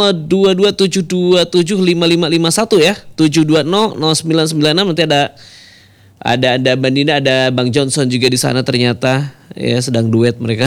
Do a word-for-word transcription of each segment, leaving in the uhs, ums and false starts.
dua dua tujuh dua tujuh lima lima lima satu ya, tujuh dua nol nol sembilan sembilan enam. Nanti ada ada ada Mbak Dina, ada Bang Johnson juga di sana ternyata ya, sedang duet mereka.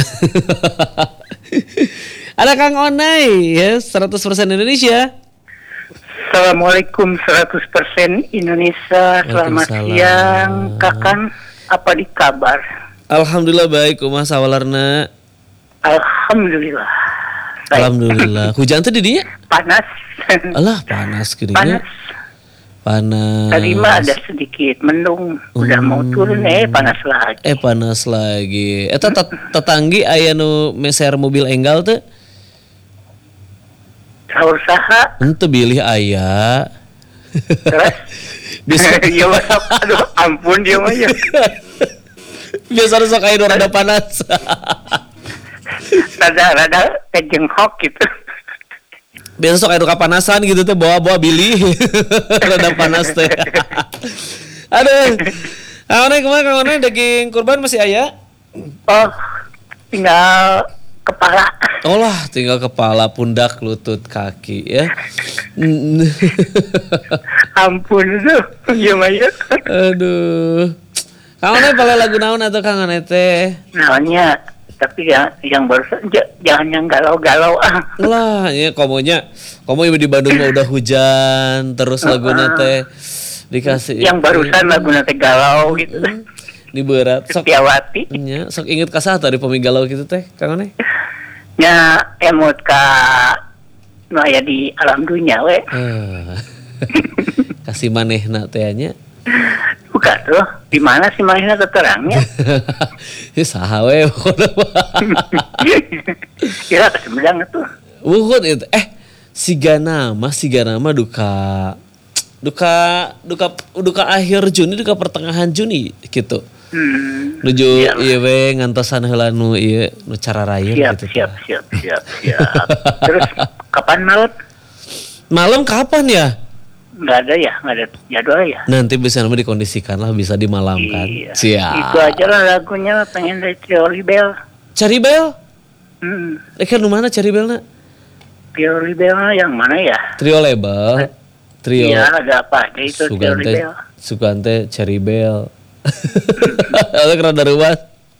Ada Kang Onai ya, seratus persen Indonesia. Assalamualaikum, seratus persen Indonesia. Selamat siang Kakang, apa di kabar? Alhamdulillah baik, kumaha sawalarna? Alhamdulillah. Baik. Alhamdulillah. Hujan tuh di dinya? Panas. Alah panas gini. Panas. Panas. Tadi mah ada sedikit mendung, udah Hmm. mau turun eh panas lagi. Eh panas lagi. Eta tet- tetanggi aya nu meser mobil enggal teh. Sahur saha. Henteu bilih aya. Terus Bisa. ya aduh ampun dia mah ya. Biasa sok aya nu rada panas. Rada-rada kejenghok gitu. Biasa sok aya nu kapanasan gitu teh, bawa-bawa bilih. Rada panas teh. Aduh. Kang Onai kemana Kang Onai, daging kurban masih aya? Oh, tinggal kepala. Oh lah, tinggal kepala, pundak, lutut, kaki ya. Ampun tuh, gimana ya? Aduh. Kang Onai balik lagu naon atau Kang Onai teh? Namanya, tapi yang yang barusan j- jangan yang galau-galau ah. Lah, ya komonya, komo ibu di Bandung mah udah hujan, terus laguna teh dikasih. Yang barusan lagu nanti galau gitu. Di berat. Sok, Setiawati. nya, sok inget kasah tadi pemigalau gitu teh, Kang Onai. Nya emot ka nu aya di alam dunia we. Ah. Kasih manehna teh nya. Bukan tuh, di mana sih mainnya keterangnya? Ya saha we pokona mah. Kira kesembilan tuh. Wuhut itu eh siga nama siga nama duka duka duka duka akhir Juni, duka pertengahan Juni gitu. Hmm. Nuju Iya. ieu we ngantosan heula nu ieu nu cara raya Siap, gitu. siap, siap, siap, siap. Terus kapan malam? Malam kapan ya? Nggak ada ya, nggak ada jadwal ya. Nanti bisa nama dikondisikan lah, bisa dimalamkan. Iya. Siap. Itu aja lah lagunya, pengen dari Trioli Bell. Cari bel? Hmm. Eh kan mana cari belna? Trioli Bell yang mana ya? Trio label. Trio. Iya, ada apa aja itu Trioli Sugante, Bell. Sugante, Cherry Bell. Ada keren dari rumah.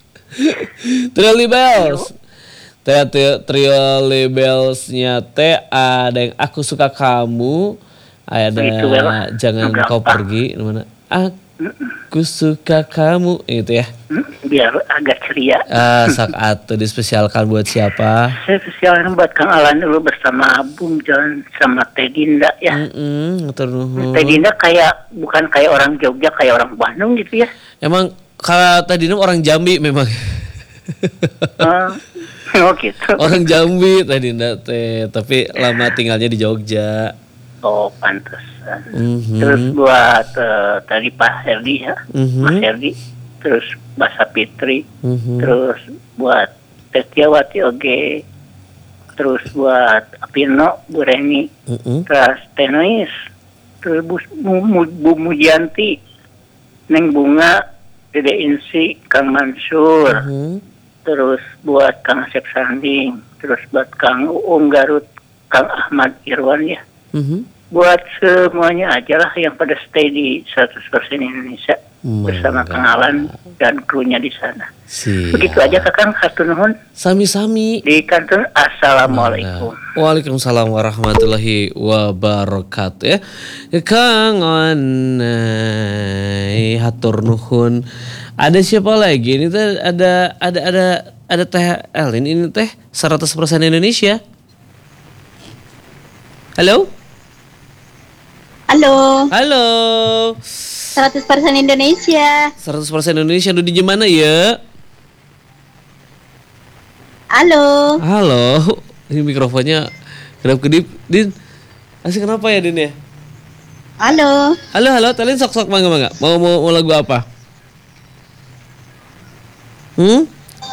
Trio Libels. Teh Trio Libelsnya teh ada yang aku suka kamu, ada Itu, Bella. jangan Itu kau gampang. pergi, mana? Aku suka kamu itu ya. Hmm, biar agak ceria. Ah, sak atuh dispesialkan buat siapa? Saya spesialnya buat Kang Alan dulu bersama Bung John sama Teh Dinda ya. Heeh, atur nuhun. Teh Dinda kayak bukan kayak orang Jogja, kayak orang Bandung gitu ya. Emang kalau tadi orang Jambi memang. Ah, oh gitu. Orang Jambi tadi ndak teh, tapi lama tinggalnya di Jogja. Oh pantesan. Mhm. Terus buat eh, tadi Pak Herdi ya, Mhm. Mas Herdi. Terus Basa Fitri. Mhm. Terus buat Setiawati oge. Terus buat Apino, Bu Reni. Mhm. Terus Tenois. Terus Bu, Bu, Bu, Bu Mujianti. Neng Bunga. Dede Insi, Kang Mansur. Mhm. Terus buat Kang Asep Sanding. Terus buat Kang Uung Garut. Kang Ahmad Irwan ya. Mhm. Buat semuanya aja lah yang pada stay di seratus persen Indonesia bersama Mangga. Kang Alan dan krunya di sana. Siap. Begitu aja Kakang, hatur nuhun Sami-sami. di kantor. Assalamualaikum. Waalaikumsalam warahmatullahi wabarakatuh ya. Ya Kang Onai hatur nuhun. Ada siapa lagi? Ini teh ada ada ada ada Teh Elin, ini teh seratus persen Indonesia. Halo? Halo, Halo. seratus persen Indonesia. seratus persen Indonesia udah di mana ya? Halo, Halo. Ini mikrofonnya kedap-kedip. Din. Asik kenapa ya Din ya? halo. Halo, halo, Talin sok-sok mangga mangga. Mau mau, mau lagu apa? Hmm?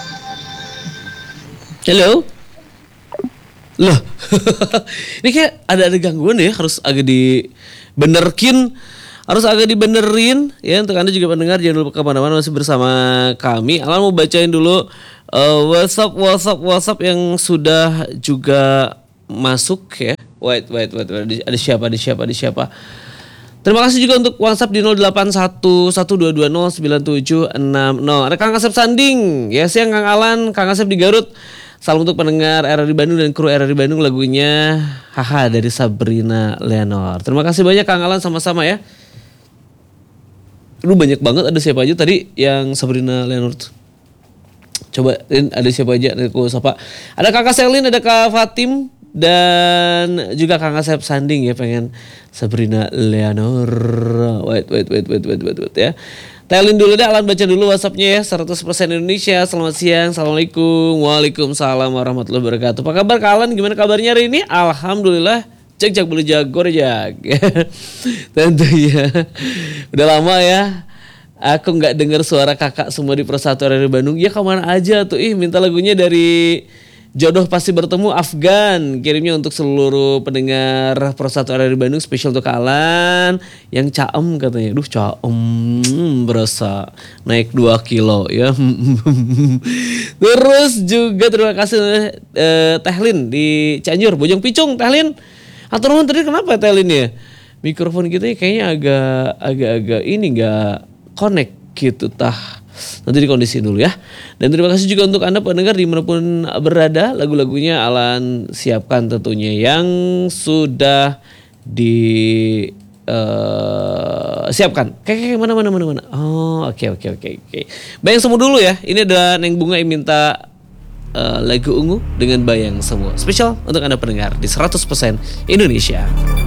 Halo? Loh. Ini kayak ada ada gangguan ya, harus agak dibenerkin. Harus agak dibenerin ya, untuk Anda juga pendengar jangan lupa kemana-mana, masih bersama kami. Alan mau bacain dulu uh, WhatsApp WhatsApp WhatsApp yang sudah juga masuk ya. Wait, wait, wait, wait. Ada, ada siapa, ada siapa, ada siapa. Terima kasih juga untuk WhatsApp di nol delapan satu satu dua dua nol sembilan tujuh enam nol. Ada Kang Asep Sanding. Ya siang Kang Alan, Kang Asep di Garut. Salam untuk pendengar R R I Bandung dan kru R R I Bandung, lagunya Haha dari Sabrina Leonor. Terima kasih banyak Kang Alan, sama-sama ya. Lu banyak banget, ada siapa aja tadi yang Sabrina Leonor tuh? Coba ada siapa aja dari ku sapa. Ada Kakak Selin, ada Kak Fatim dan juga Kang Asep Sanding ya, pengen Sabrina Leonor. Wait wait wait wait wait wait, wait ya. Telin dulu deh, Alan baca dulu WhatsAppnya ya. seratus persen Indonesia. Selamat siang. Assalamualaikum. Waalaikumsalam warahmatullahi wabarakatuh. Apa kabar Kak Alan? Gimana kabarnya hari ini? Alhamdulillah. Cek cek boleh jago jak. Tentunya. Udah lama ya. Aku nggak dengar suara kakak semua di Persatu R R I Bandung. Ya kemana aja tuh? Ih minta lagunya dari Jodoh Pasti Bertemu Afgan. Kirimnya untuk seluruh pendengar Persatu R R I Bandung, spesial untuk Alan yang caem katanya. Duh caem, berasa naik dua kilo ya. Terus juga terima kasih eh, Tehlin di Cianjur, Bojong Picung. Tehlin, atur nuhun tadi kenapa Tehlin ya? Mikrofon kita kayaknya agak agak-agak ini nggak connect gitu tah. Nanti dikondisiin dulu ya. Dan terima kasih juga untuk Anda pendengar dimanapun berada. Lagu-lagunya Alan siapkan tentunya yang sudah di uh, siapkan. Kayak mana mana mana mana. Oh oke okay, oke okay, oke okay, oke. Okay. Bayang Semu dulu ya. Ini ada Neng Bunga yang minta uh, lagu ungu dengan Bayang Semu. Spesial untuk Anda pendengar di seratus persen Indonesia.